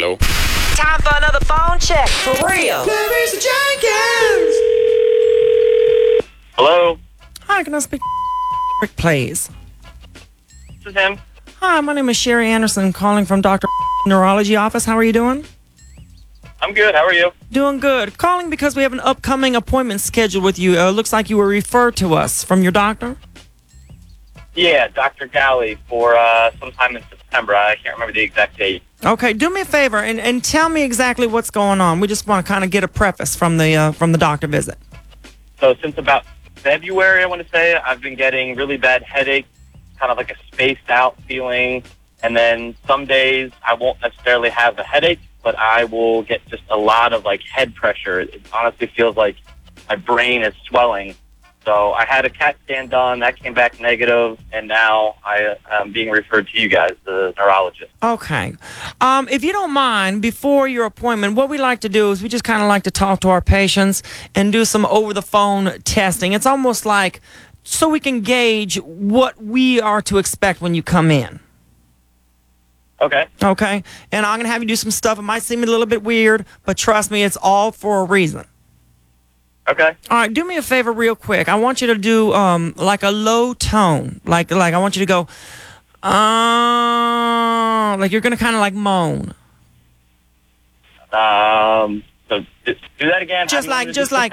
No. Time for another phone check. For real. Clarissa Jenkins. Hello, Hi, can I speak to Rick, please? this is him. Hi, my name is Sherry Anderson, calling from Dr. Neurology office. How are you doing? I'm good. How are you? Doing good. Calling because we have an upcoming appointment scheduled with you. Looks like you were referred to us from your doctor. Yeah, Dr. Galley for sometime in September. I can't remember the exact date. Okay, do me a favor and tell me exactly what's going on. We just want to kind of get a preface from the doctor visit. So since about February, I want to say, I've been getting really bad headaches, kind of like a spaced out feeling. And then some days I won't necessarily have a headache, but I will get just a lot of like head pressure. It honestly feels like my brain is swelling. So I had a CAT scan done, that came back negative, and now I am being referred to you guys, the neurologist. Okay. If you don't mind, before your appointment, what we like to do is we just kind of like to talk to our patients and do some over-the-phone testing. It's almost like so we can gauge what we are to expect when you come in. Okay. Okay? And I'm going to have you do some stuff. It might seem a little bit weird, but trust me, it's all for a reason. Okay. All right, do me a favor real quick. I want you to do like a low tone. Like I want you to go, like you're going to kind of like moan. So do that again. Just like,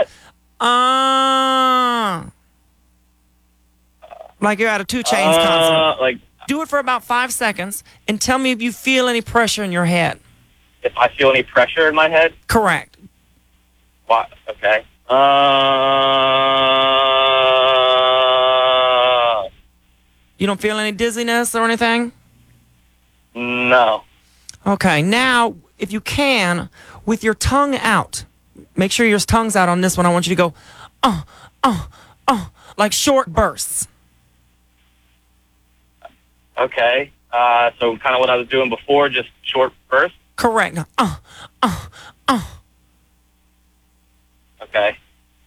like you're at a 2 Chainz concert. Like, Do it for about 5 seconds and tell me if you feel any pressure in your head. if I feel any pressure in my head? Correct. What? Okay. You don't feel any dizziness or anything? No. Okay, now, if you can, with your tongue out, make sure your tongue's out on this one. I want you to go, like short bursts. Okay. So kind of what I was doing before, just short bursts? Correct. Okay.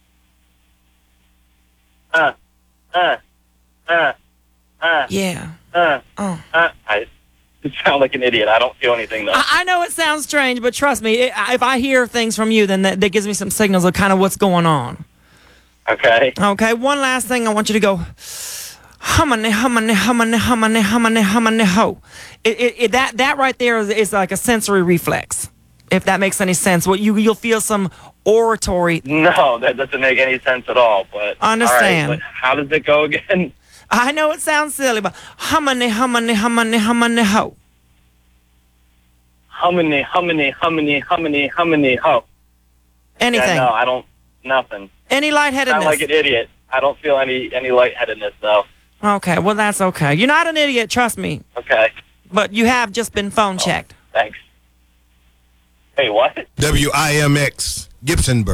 Yeah. I sound like an idiot. I don't feel anything, though. I know it sounds strange, but trust me, if I hear things from you, then that gives me some signals of kind of what's going on. Okay. Okay, one last thing. I want you to go, humany, humany, humany, humany, humany, humany, ho. That right there is like a sensory reflex, if that makes any sense. What you'll feel some oratory. No, that doesn't make any sense at all. But Understand. All right, but how does it go again? I know it sounds silly, but humany, humany, humany, humany, ho. Humany, humany, humany, humany, humany, ho. Anything. Yeah, no, I don't. Nothing. Any I lightheadedness. sound like an idiot. I don't feel any lightheadedness, though. Okay, well, that's okay. You're not an idiot, trust me. Okay. But you have just been phone checked. Thanks. Hey, what? WIMX, Gibsonburg.